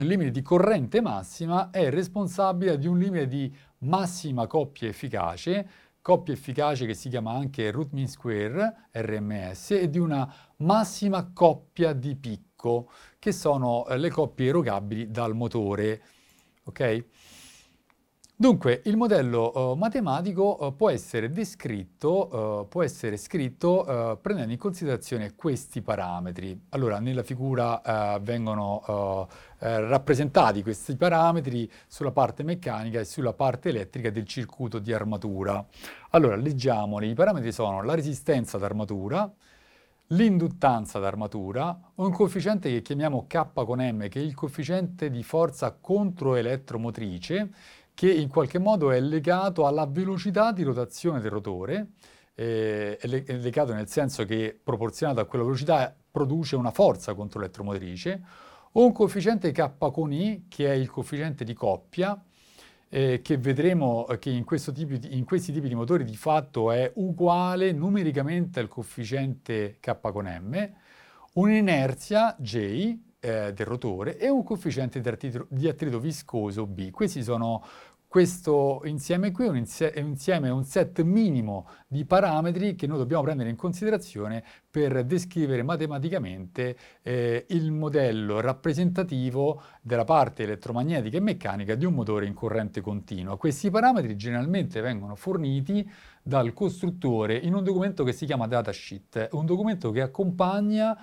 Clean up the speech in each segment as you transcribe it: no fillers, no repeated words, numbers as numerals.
il limite di corrente massima è responsabile di un limite di massima coppia efficace che si chiama anche root mean square, RMS, e di una massima coppia di picco, che sono le coppie erogabili dal motore. Ok? Dunque, il modello matematico può essere descritto, può essere scritto prendendo in considerazione questi parametri. Allora, nella figura vengono rappresentati questi parametri sulla parte meccanica e sulla parte elettrica del circuito di armatura. Allora, leggiamoli. I parametri sono la resistenza d'armatura, l'induttanza d'armatura, un coefficiente che chiamiamo K con M, che è il coefficiente di forza controelettromotrice, che in qualche modo è legato alla velocità di rotazione del rotore, è legato nel senso che proporzionato a quella velocità produce una forza controelettromotrice, o un coefficiente K con I, che è il coefficiente di coppia, che vedremo che in questi tipi di motori di fatto è uguale numericamente al coefficiente K con M, un'inerzia J del rotore e un coefficiente di attrito viscoso B. Questo insieme qui è un set minimo di parametri che noi dobbiamo prendere in considerazione per descrivere matematicamente il modello rappresentativo della parte elettromagnetica e meccanica di un motore in corrente continua. Questi parametri generalmente vengono forniti dal costruttore in un documento che si chiama datasheet, un documento che accompagna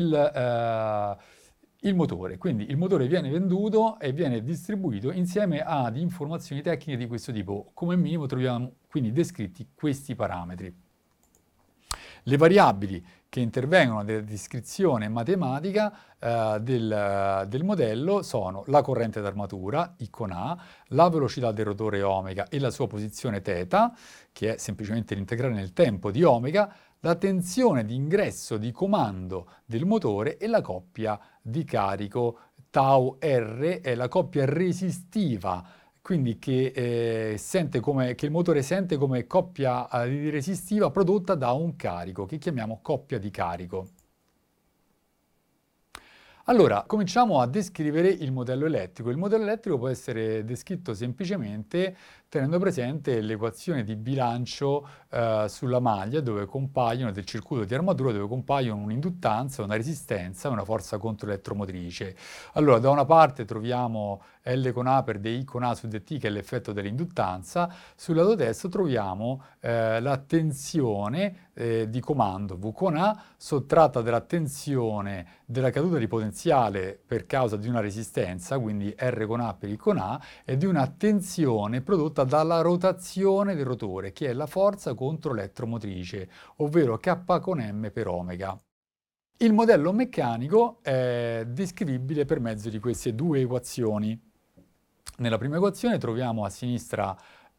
il motore. Quindi il motore viene venduto e viene distribuito insieme ad informazioni tecniche di questo tipo. Come minimo troviamo quindi descritti questi parametri. Le variabili che intervengono nella descrizione matematica del modello sono la corrente d'armatura, I con A, la velocità del rotore omega e la sua posizione θ, che è semplicemente l'integrale nel tempo di omega, la tensione di ingresso di comando del motore e la coppia di carico tau R, è la coppia resistiva, quindi che il motore sente come coppia resistiva prodotta da un carico, che chiamiamo coppia di carico. Allora, cominciamo a descrivere il modello elettrico. Il modello elettrico può essere descritto semplicemente tenendo presente l'equazione di bilancio sulla maglia del circuito di armatura dove compaiono un'induttanza, una resistenza e una forza controelettromotrice. Allora, da una parte troviamo L con A per dI con A su dt, che è l'effetto dell'induttanza. Sul lato destro troviamo la tensione di comando V con A sottratta dalla tensione della caduta di potenziale per causa di una resistenza, quindi R con A per I con A, e di una tensione prodotta dalla rotazione del rotore, che è la forza controelettromotrice, ovvero K con M per omega. Il modello meccanico è descrivibile per mezzo di queste due equazioni. Nella prima equazione troviamo a sinistra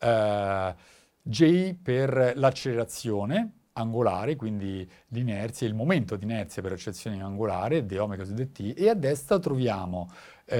J per l'accelerazione angolare, quindi l'inerzia, il momento di inerzia per accelerazione angolare, d omega su dt, e a destra troviamo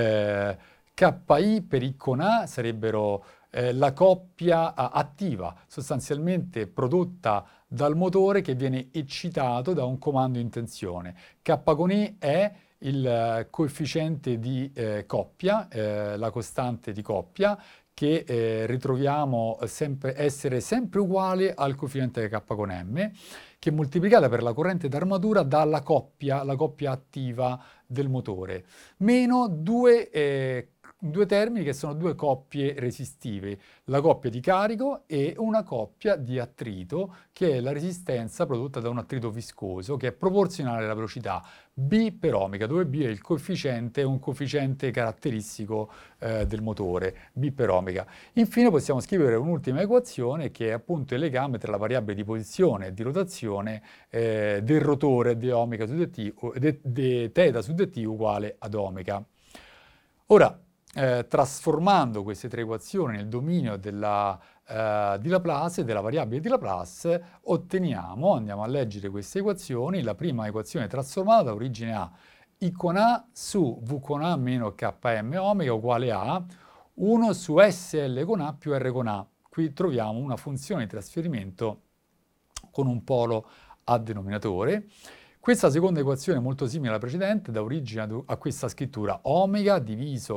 KI per I con A, sarebbero la coppia attiva, sostanzialmente prodotta dal motore che viene eccitato da un comando in tensione. K con I è il coefficiente di coppia, la costante di coppia, che ritroviamo essere sempre uguale al coefficiente K con M, che è moltiplicata per la corrente d'armatura dalla coppia, la coppia attiva del motore, meno due termini che sono due coppie resistive, la coppia di carico e una coppia di attrito, che è la resistenza prodotta da un attrito viscoso, che è proporzionale alla velocità B per omega, dove B è un coefficiente caratteristico del motore, B per omega. Infine possiamo scrivere un'ultima equazione che è appunto il legame tra la variabile di posizione e di rotazione del rotore d omega su dt, d θ su dt uguale ad omega. Ora, trasformando queste tre equazioni nel dominio di Laplace, della variabile di Laplace, andiamo a leggere queste equazioni. La prima equazione trasformata da origine A, I con A su V con A meno Km omega uguale a 1 su SL con A più R con A. Qui troviamo una funzione di trasferimento con un polo a denominatore. Questa seconda equazione, molto simile alla precedente, dà origine a questa scrittura: omega diviso